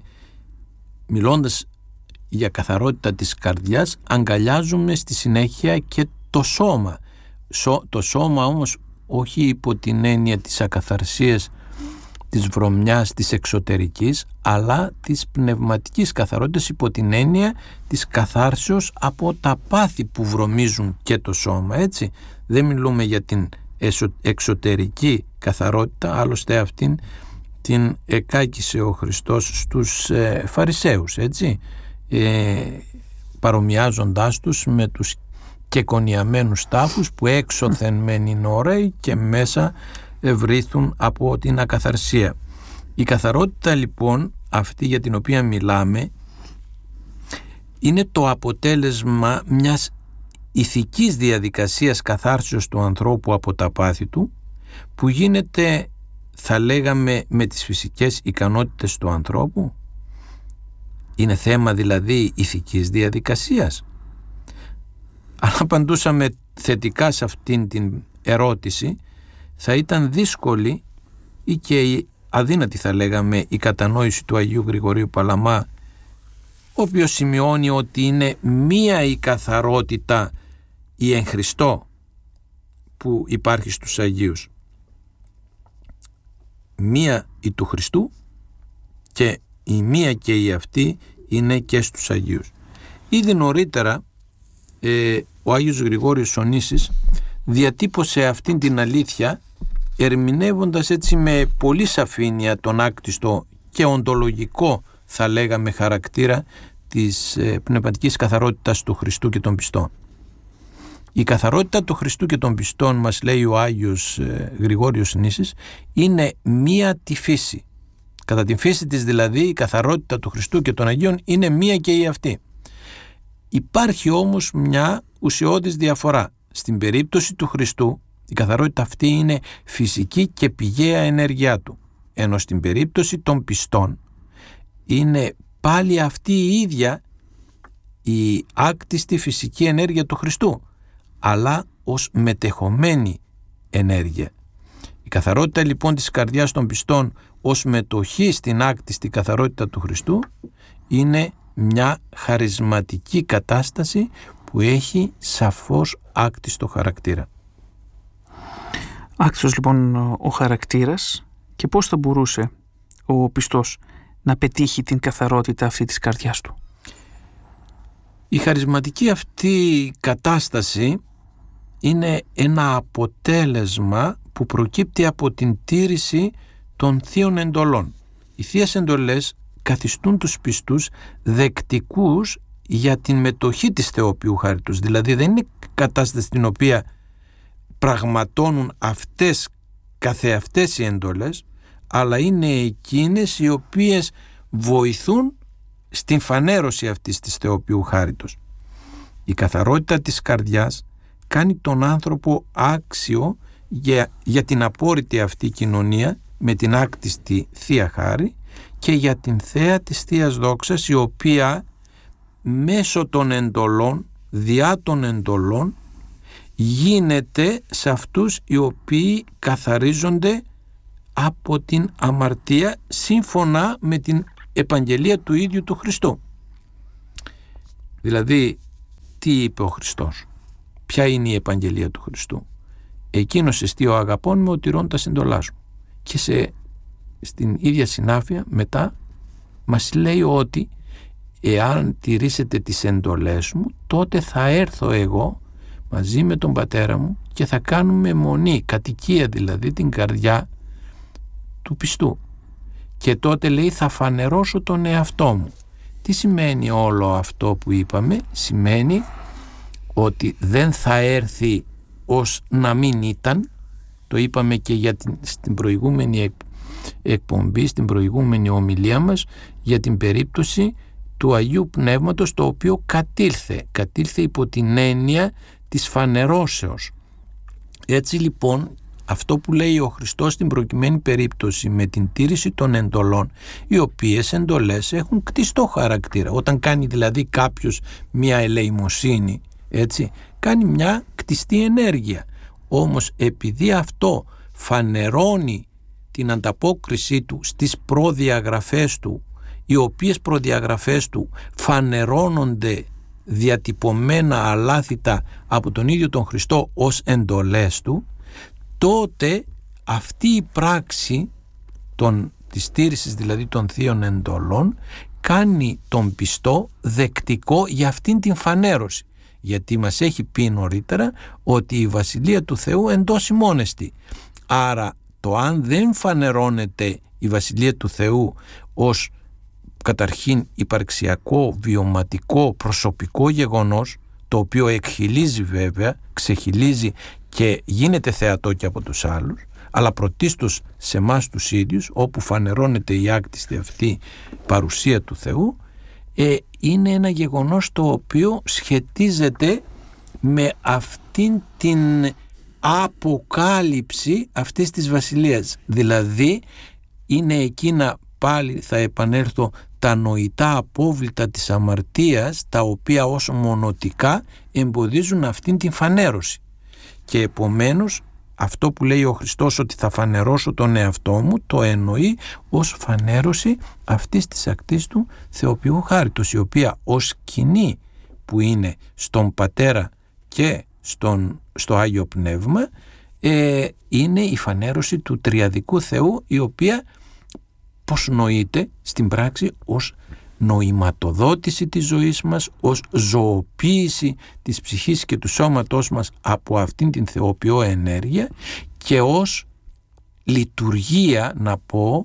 μιλώντας για καθαρότητα της καρδιάς, αγκαλιάζουμε στη συνέχεια και το σώμα. Το σώμα όμως όχι υπό την έννοια της ακαθαρσίας, της βρωμιάς, της εξωτερικής, αλλά της πνευματικής καθαρότητας υπό την έννοια της καθάρσεως από τα πάθη που βρωμίζουν και το σώμα, έτσι. Δεν μιλούμε για την εξωτερική καθαρότητα, άλλωστε αυτήν την εκάκησε ο Χριστός στους Φαρισαίους, έτσι, παρομοιάζοντάς τους με τους κεκονιαμένους τάφους που έξωθεν μεν είναι ωραίοι και μέσα ευρύθουν από την ακαθαρσία. Η καθαρότητα λοιπόν αυτή για την οποία μιλάμε είναι το αποτέλεσμα μιας ηθικής διαδικασίας καθάρσεως του ανθρώπου από τα πάθη του, που γίνεται, θα λέγαμε, με τις φυσικές ικανότητες του ανθρώπου. Είναι θέμα δηλαδή ηθικής διαδικασίας. Αν απαντούσαμε θετικά σε αυτήν την ερώτηση, θα ήταν δύσκολη ή και αδύνατη, θα λέγαμε, η κατανόηση του Αγίου Γρηγορίου Παλαμά, ο οποίος σημειώνει ότι είναι μία η καθαρότητα, η εν Χριστώ, που υπάρχει στους Αγίους. Μία η του Χριστού και η μία και η αυτή είναι και στους Αγίους. Ήδη νωρίτερα ο Άγιος Γρηγόριος ο Νήσης διατύπωσε αυτήν την αλήθεια, ερμηνεύοντας έτσι με πολύ σαφήνεια τον άκτιστο και οντολογικό, θα λέγαμε, χαρακτήρα της πνευματικής καθαρότητας του Χριστού και των πιστών. Η καθαρότητα του Χριστού και των πιστών, μας λέει ο Άγιος Γρηγόριος Νήσης, είναι μία τη φύση. Κατά την φύση της δηλαδή η καθαρότητα του Χριστού και των Αγίων είναι μία και η αυτή. Υπάρχει όμως μια ουσιώδης διαφορά. Στην περίπτωση του Χριστού η καθαρότητα αυτή είναι φυσική και πηγαία ενέργειά του, ενώ στην περίπτωση των πιστών είναι πάλι αυτή η ίδια η άκτιστη φυσική ενέργεια του Χριστού, αλλά ως μετεχομένη ενέργεια. Η καθαρότητα λοιπόν της καρδιάς των πιστών ως μετοχή στην άκτιστη καθαρότητα του Χριστού είναι μια χαρισματική κατάσταση που έχει σαφώς άκτιστο χαρακτήρα. Άκτιστος λοιπόν ο χαρακτήρας, και πώς θα μπορούσε ο πιστός να πετύχει την καθαρότητα αυτή της καρδιάς του? Η χαρισματική αυτή κατάσταση είναι ένα αποτέλεσμα που προκύπτει από την τήρηση των θείων εντολών. Οι θείες εντολές καθιστούν τους πιστούς δεκτικούς για την μετοχή της Θεοποιού χάριτος. Δηλαδή δεν είναι κατάσταση στην οποία πραγματώνουν αυτές καθεαυτές οι εντολές, αλλά είναι εκείνες οι οποίες βοηθούν στην φανέρωση αυτής της Θεοποιού χάριτος. Η καθαρότητα της καρδιάς κάνει τον άνθρωπο άξιο για την απόρριτη αυτή κοινωνία με την άκτιστη Θεία Χάρη και για την θέα της Θείας Δόξας, η οποία μέσω των εντολών, διά των εντολών, γίνεται σε αυτούς οι οποίοι καθαρίζονται από την αμαρτία σύμφωνα με την επαγγελία του ίδιου του Χριστού. Δηλαδή, τι είπε ο Χριστός? Ποια είναι η επαγγελία του Χριστού? Εκείνος εστί ο αγαπών με ο τηρών τα συντολά σου. Και στην ίδια συνάφεια μετά μας λέει ότι εάν τηρήσετε τις εντολές μου, τότε θα έρθω εγώ μαζί με τον πατέρα μου και θα κάνουμε μονή, κατοικία δηλαδή, την καρδιά του πιστού. Και τότε λέει θα φανερώσω τον εαυτό μου. Τι σημαίνει όλο αυτό που είπαμε? Σημαίνει ότι δεν θα έρθει ως να μην ήταν. Το είπαμε και στην προηγούμενη εκπομπή, στην προηγούμενη ομιλία μας, για την περίπτωση του Αγίου Πνεύματος, το οποίο κατήλθε υπό την έννοια της φανερώσεως. Έτσι λοιπόν αυτό που λέει ο Χριστός στην προκειμένη περίπτωση με την τήρηση των εντολών, οι οποίες εντολές έχουν κτιστό χαρακτήρα. Όταν κάνει δηλαδή κάποιος μια ελεημοσύνη, έτσι, κάνει μια κτιστή ενέργεια. Όμως επειδή αυτό φανερώνει την ανταπόκρισή του στις προδιαγραφές του, οι οποίες προδιαγραφές του φανερώνονται διατυπωμένα αλάθητα από τον ίδιο τον Χριστό ως εντολές του, τότε αυτή η πράξη της στήρησης δηλαδή των θείων εντολών κάνει τον πιστό δεκτικό για αυτήν την φανέρωση, γιατί μας έχει πει νωρίτερα ότι η Βασιλεία του Θεού εντός ημώνεστη. Άρα το αν δεν φανερώνεται η Βασιλεία του Θεού ως καταρχήν υπαρξιακό, βιωματικό, προσωπικό γεγονός, το οποίο εκχυλίζει βέβαια, ξεχυλίζει και γίνεται θεατό και από τους άλλους, αλλά πρωτίστως σε εμάς τους ίδιους, όπου φανερώνεται η άκτιστη αυτή παρουσία του Θεού, είναι ένα γεγονός το οποίο σχετίζεται με αυτήν την αποκάλυψη αυτής της βασιλείας. Δηλαδή είναι εκείνα, πάλι θα επανέλθω, τα νοητά απόβλητα της αμαρτίας, τα οποία ως μονοτικά εμποδίζουν αυτήν την φανέρωση. Και επομένως αυτό που λέει ο Χριστός, ότι θα φανερώσω τον εαυτό μου, το εννοεί ως φανέρωση αυτής της ακτής του θεοποιού χάριτος, η οποία ως σκηνή που είναι στον Πατέρα και στο Άγιο Πνεύμα είναι η φανέρωση του τριαδικού Θεού, η οποία πως νοείται στην πράξη ως νοηματοδότηση της ζωής μας, ως ζωοποίηση της ψυχής και του σώματός μας από αυτήν την θεοποιώ ενέργεια και ως λειτουργία, να πω,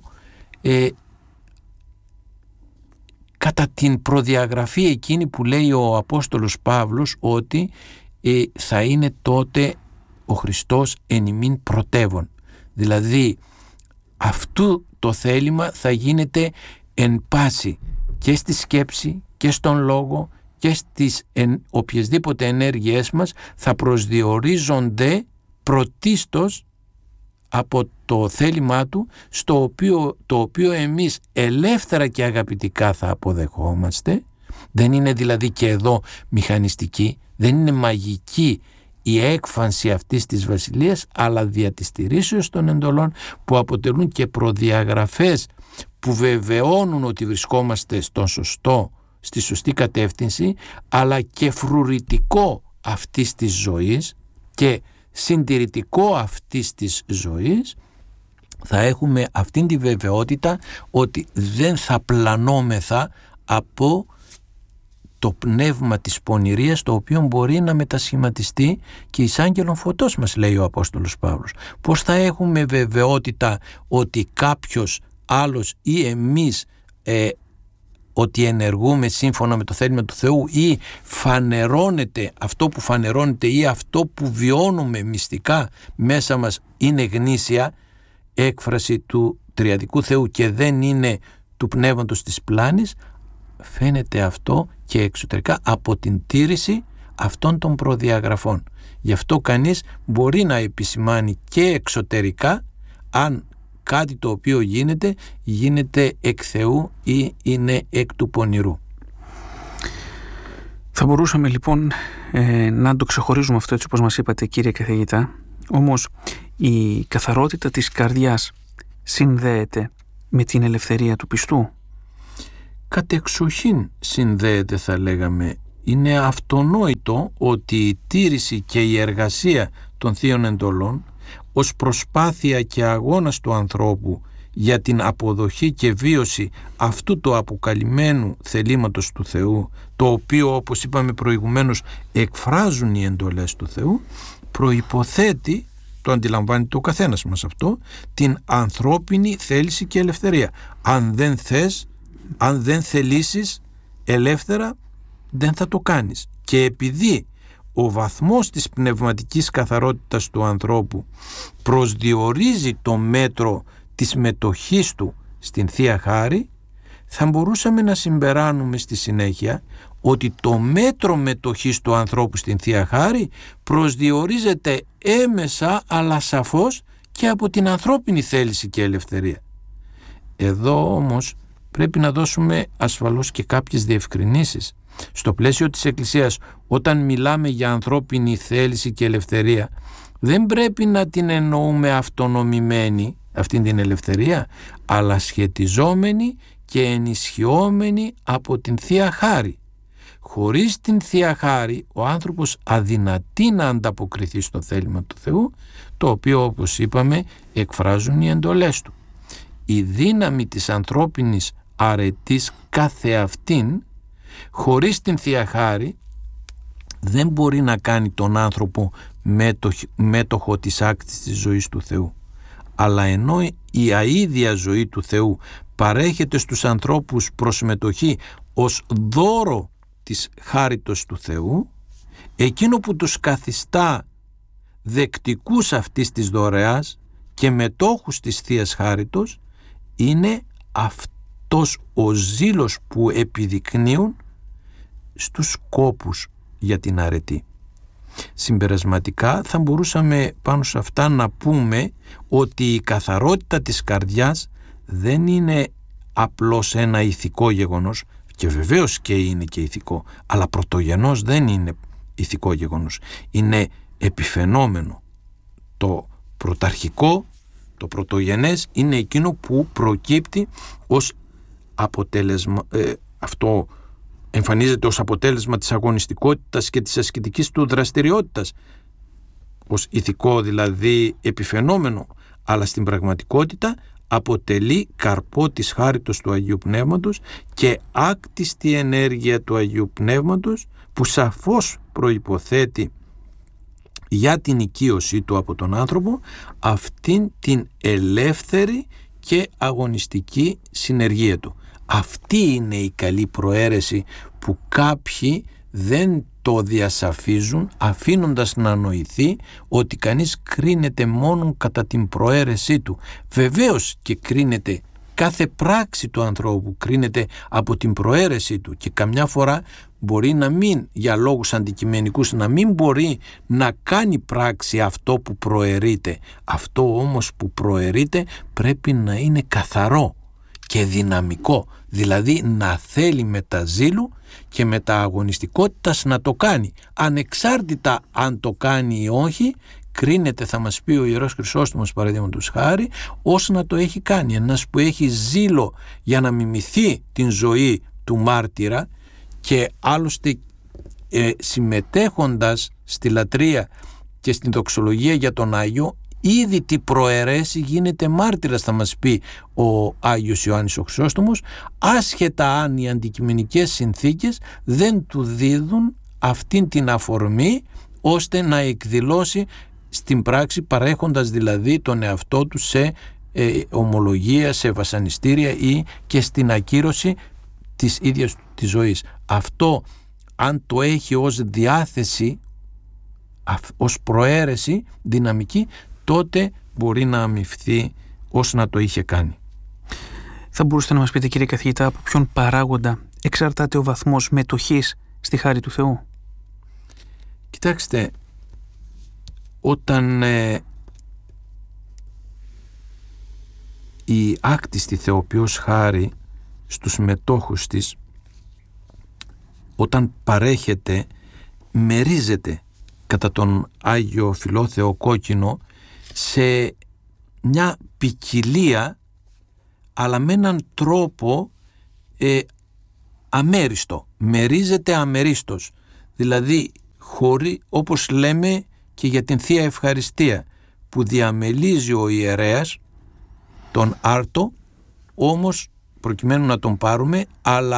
κατά την προδιαγραφή εκείνη που λέει ο Απόστολος Παύλος, ότι θα είναι τότε ο Χριστός εν ημίν πρωτεύων. Δηλαδή αυτού το θέλημα θα γίνεται εν πάση, και στη σκέψη και στον λόγο και στις οποιασδήποτε ενέργειές μας θα προσδιορίζονται πρωτίστως από το θέλημά του, το οποίο εμείς ελεύθερα και αγαπητικά θα αποδεχόμαστε. Δεν είναι δηλαδή και εδώ μηχανιστική, δεν είναι μαγική η έκφανση αυτής της βασιλείας, αλλά δια της στηρίσεως των εντολών, που αποτελούν και προδιαγραφές που βεβαιώνουν ότι βρισκόμαστε στη σωστή κατεύθυνση, αλλά και φρουρητικό αυτής της ζωής και συντηρητικό αυτής της ζωής. Θα έχουμε αυτήν τη βεβαιότητα ότι δεν θα πλανόμεθα από το πνεύμα της πονηρίας, το οποίο μπορεί να μετασχηματιστεί και εις άγγελον φωτός, μας λέει ο Απόστολος Παύλος. Πώς θα έχουμε βεβαιότητα ότι κάποιος άλλος ή εμείς ότι ενεργούμε σύμφωνα με το θέλημα του Θεού, ή φανερώνεται αυτό που φανερώνεται, ή αυτό που βιώνουμε μυστικά μέσα μας είναι γνήσια έκφραση του τριαδικού Θεού και δεν είναι του πνεύματος της πλάνης? Φαίνεται αυτό και εξωτερικά από την τήρηση αυτών των προδιαγραφών. Γι' αυτό κανείς μπορεί να επισημάνει και εξωτερικά αν κάτι το οποίο γίνεται εκ Θεού ή είναι εκ του πονηρού. Θα μπορούσαμε λοιπόν να το ξεχωρίζουμε αυτό, έτσι όπως μας είπατε, κύριε καθηγητά. Όμως η καθαρότητα της καρδιάς συνδέεται με την ελευθερία του πιστού? Κατεξοχήν συνδέεται, θα λέγαμε. Είναι αυτονόητο ότι η τήρηση και η εργασία των θείων εντολών ως προσπάθεια και αγώνας του ανθρώπου για την αποδοχή και βίωση αυτού του αποκαλυμμένου θελήματος του Θεού, το οποίο, όπως είπαμε προηγουμένως, εκφράζουν οι εντολές του Θεού, προϋποθέτει, το αντιλαμβάνεται ο καθένας μας αυτό, την ανθρώπινη θέληση και ελευθερία. Αν δεν θελήσεις ελεύθερα, δεν θα το κάνεις. Και επειδή ο βαθμός της πνευματικής καθαρότητας του ανθρώπου προσδιορίζει το μέτρο της μετοχής του στην Θεία Χάρη, θα μπορούσαμε να συμπεράνουμε στη συνέχεια ότι το μέτρο μετοχής του ανθρώπου στην Θεία Χάρη προσδιορίζεται έμεσα αλλά σαφώς και από την ανθρώπινη θέληση και ελευθερία. Εδώ όμως πρέπει να δώσουμε ασφαλώς και κάποιες διευκρινήσεις. Στο πλαίσιο της Εκκλησίας, όταν μιλάμε για ανθρώπινη θέληση και ελευθερία, δεν πρέπει να την εννοούμε αυτονομημένη αυτήν την ελευθερία, αλλά σχετιζόμενη και ενισχυόμενη από την Θεία Χάρη, χωρίς την Θεία Χάρη ο άνθρωπος αδυνατεί να ανταποκριθεί στο θέλημα του Θεού, το οποίο, όπως είπαμε, εκφράζουν οι εντολές του. Η δύναμη της ανθρώπινης αρετής καθεαυτήν, χωρίς την Θεία Χάρη, δεν μπορεί να κάνει τον άνθρωπο μέτοχο της άκτης της ζωής του Θεού. Αλλά ενώ η αίδια ζωή του Θεού παρέχεται στους ανθρώπους προς συμμετοχή ως δώρο της χάριτος του Θεού, εκείνο που τους καθιστά δεκτικούς αυτής της δωρεάς και μετόχους της Θείας Χάριτος είναι αυτός ο ζήλος που επιδεικνύουν στους σκόπους για την αρετή. Συμπερασματικά θα μπορούσαμε πάνω σε αυτά να πούμε ότι η καθαρότητα της καρδιάς δεν είναι απλώς ένα ηθικό γεγονός, και βεβαίως και είναι και ηθικό, αλλά πρωτογενώς δεν είναι ηθικό γεγονός, είναι επιφαινόμενο. Το πρωταρχικό, το πρωτογενές είναι εκείνο που προκύπτει ως αποτέλεσμα, αυτό εμφανίζεται ως αποτέλεσμα της αγωνιστικότητας και της ασκητικής του δραστηριότητας, ως ηθικό δηλαδή επιφαινόμενο, αλλά στην πραγματικότητα αποτελεί καρπό της χάριτος του Αγίου Πνεύματος και άκτιστη ενέργεια του Αγίου Πνεύματος, που σαφώς προϋποθέτει για την οικείωσή του από τον άνθρωπο αυτήν την ελεύθερη και αγωνιστική συνεργία του. Αυτή είναι η καλή προαίρεση που κάποιοι δεν το διασαφίζουν, αφήνοντας να νοηθεί ότι κανείς κρίνεται μόνο κατά την προαίρεσή του. Βεβαίως και κρίνεται, κάθε πράξη του ανθρώπου κρίνεται από την προαίρεσή του, και καμιά φορά μπορεί να μην, για λόγους αντικειμενικούς, να μην μπορεί να κάνει πράξη αυτό που προαιρείται. Αυτό όμως που προαιρείται πρέπει να είναι καθαρό και δυναμικό, δηλαδή να θέλει με τα ζήλου και με τα αγωνιστικότητας να το κάνει. Ανεξάρτητα αν το κάνει ή όχι, κρίνεται, θα μας πει ο Ιερός Χρυσόστομος παραδείγματος χάρη, ως να το έχει κάνει. Ένας που έχει ζήλο για να μιμηθεί την ζωή του μάρτυρα, και άλλωστε συμμετέχοντας στη λατρεία και στην δοξολογία για τον Άγιο, ήδη τι προαιρέσει γίνεται μάρτυρας, θα μας πει ο Άγιος Ιωάννης ο Χρυσόστομος, άσχετα αν οι αντικειμενικές συνθήκες δεν του δίδουν αυτήν την αφορμή ώστε να εκδηλώσει στην πράξη, παρέχοντας δηλαδή τον εαυτό του σε ομολογία, σε βασανιστήρια ή και στην ακύρωση της ίδιας της ζωής. Αυτό, αν το έχει ως διάθεση, ως προαίρεση δυναμική, τότε μπορεί να αμοιφθεί ως να το είχε κάνει. Θα μπορούσατε να μας πείτε, κύριε καθηγητά, από ποιον παράγοντα εξαρτάται ο βαθμός μετοχής στη χάρη του Θεού? Κοιτάξτε, όταν η άκτιστη Θεοποιός χάρη στους μετόχους της, όταν παρέχεται, μερίζεται κατά τον Άγιο Φιλόθεο Κόκκινο σε μια ποικιλία, αλλά με έναν τρόπο αμέριστο. Μερίζεται αμερίστος, δηλαδή όπως λέμε και για την Θεία Ευχαριστία, που διαμελίζει ο ιερέας τον άρτο, όμως προκειμένου να τον πάρουμε, αλλά